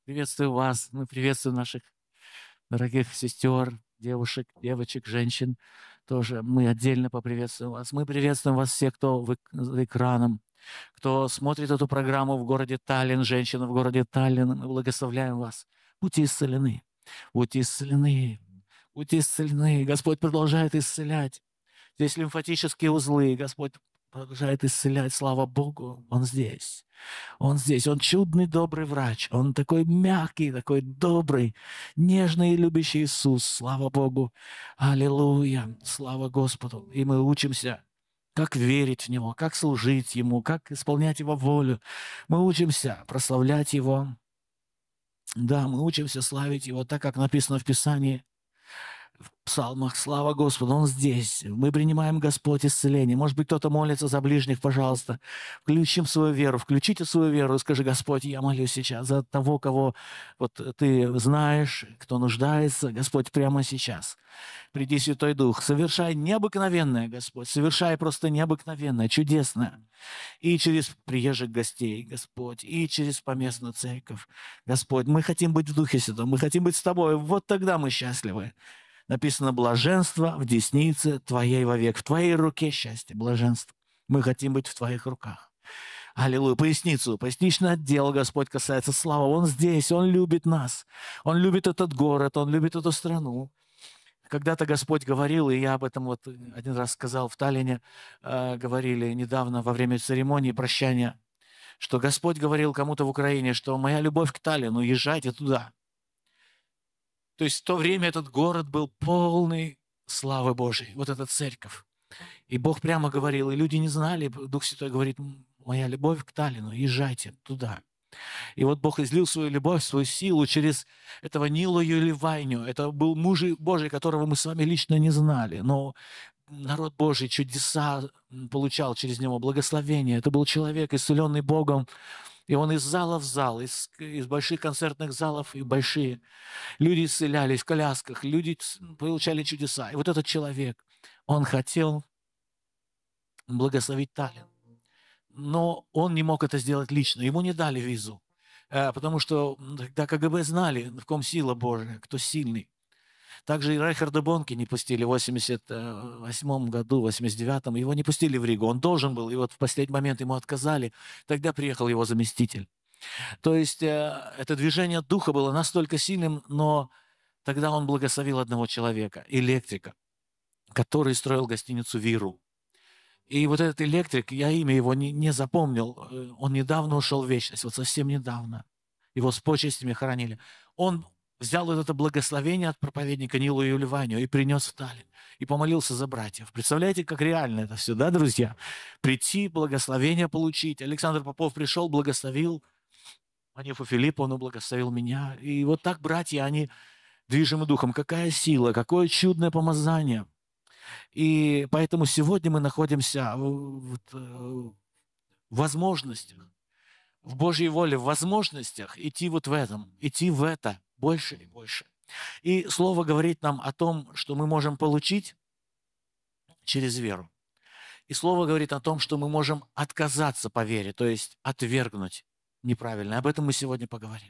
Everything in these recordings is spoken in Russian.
Приветствую вас. Мы приветствуем наших дорогих сестер, девушек, девочек, женщин. Тоже мы отдельно поприветствуем вас. Мы приветствуем вас всех, кто за экраном, кто смотрит эту программу в городе Таллин, женщины в городе Таллин. Мы благословляем вас. Будьте исцелены. Будьте исцелены. Будьте исцелены. Господь продолжает исцелять. Здесь лимфатические узлы. Господь продолжает исцелять. Слава Богу, Он здесь. Он здесь, он чудный, добрый врач. Он такой мягкий, такой добрый, нежный и любящий Иисус. Слава Богу. Аллилуйя. Слава Господу. И мы учимся, как верить в Него, как служить Ему, как исполнять Его волю. Мы учимся прославлять Его. Да, мы учимся славить Его, так как написано в Писании, в псалмах. Слава Господу, Он здесь. Мы принимаем, Господь, исцеление. Может быть, кто-то молится за ближних, пожалуйста. Включите свою веру и скажи: Господь, я молюсь сейчас за того, кого вот Ты знаешь, кто нуждается. Господь, прямо сейчас. Приди, Святой Дух, совершай необыкновенное, Господь, совершай просто необыкновенное, чудесное. И через приезжих гостей, Господь, и через поместную церковь. Господь, мы хотим быть в Духе Святом, мы хотим быть с Тобой. Вот тогда мы счастливы. Написано: блаженство в деснице Твоей вовек. В Твоей руке счастье, блаженство. Мы хотим быть в Твоих руках. Аллилуйя. Поясничный отдел, Господь, касается славы. Он здесь, Он любит нас. Он любит этот город, Он любит эту страну. Когда-то Господь говорил, и я об этом вот один раз сказал в Таллине, говорили недавно во время церемонии прощания, что Господь говорил кому-то в Украине, что моя любовь к Таллину, езжайте туда. То есть в то время этот город был полный славы Божьей, вот эта церковь. И Бог прямо говорил, и люди не знали, Дух Святой говорит: моя любовь к Таллину, езжайте туда. И вот Бог излил свою любовь, свою силу через этого Нилу Юливайню. Это был муж Божий, которого мы с вами лично не знали, но народ Божий чудеса получал через него, благословение. Это был человек, исцеленный Богом, и он из зала в зал, из больших концертных залов и большие. Люди исцелялись в колясках, люди получали чудеса. И вот этот человек, он хотел благословить Таллин. Но он не мог это сделать лично. Ему не дали визу. Потому что тогда КГБ знали, в ком сила Божия, кто сильный. Также и Райхарда Бонке не пустили в 88 году, в 89-м. Его не пустили в Ригу. Он должен был, и вот в последний момент ему отказали. Тогда приехал его заместитель. То есть это движение духа было настолько сильным, но тогда он благословил одного человека, электрика, который строил гостиницу «Виру». И вот этот электрик, я имя его не запомнил, он недавно ушел в вечность, вот совсем недавно. Его с почестями хоронили. Он взял вот это благословение от проповедника Нилу Юливанию и принес в Таллин. И помолился за братьев. Представляете, как реально это все, да, друзья? Прийти, благословение получить. Александр Попов пришел, благословил Манефу Филипповну, благословил меня. И вот так братья, они движимы духом. Какая сила, какое чудное помазание. И поэтому сегодня мы находимся в возможностях, в Божьей воле, в возможностях идти вот в этом, идти в это больше и больше. И Слово говорит нам о том, что мы можем получить через веру. И Слово говорит о том, что мы можем отказаться по вере, то есть отвергнуть неправильно. Об этом мы сегодня поговорим.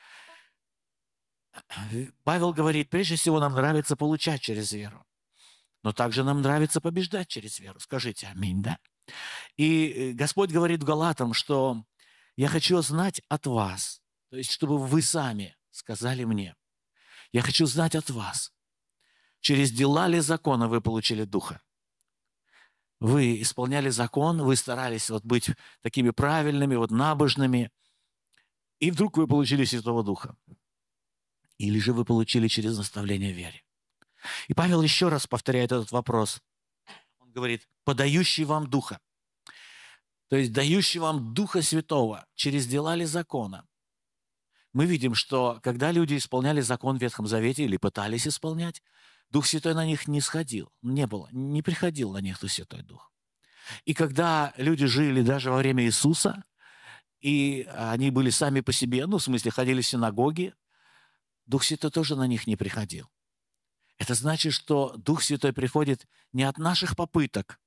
Павел говорит, прежде всего нам нравится получать через веру. Но также нам нравится побеждать через веру. Скажите аминь, да? И Господь говорит в Галатам, что я хочу знать от вас, то есть чтобы вы сами сказали мне. Я хочу знать от вас, через дела ли закона вы получили Духа. Вы исполняли закон, вы старались вот быть такими правильными, вот набожными, и вдруг вы получили Святого Духа. Или же вы получили через наставление в вере. И Павел еще раз повторяет этот вопрос. Он говорит, подающий вам Духа. То есть дающий вам Духа Святого через дела ли закона. Мы видим, что когда люди исполняли закон в Ветхом Завете или пытались исполнять, Дух Святой на них не сходил, не приходил на них Дух Святой Дух. И когда люди жили даже во время Иисуса, и они были сами по себе, в смысле, ходили в синагоги, Дух Святой тоже на них не приходил. Это значит, что Дух Святой приходит не от наших попыток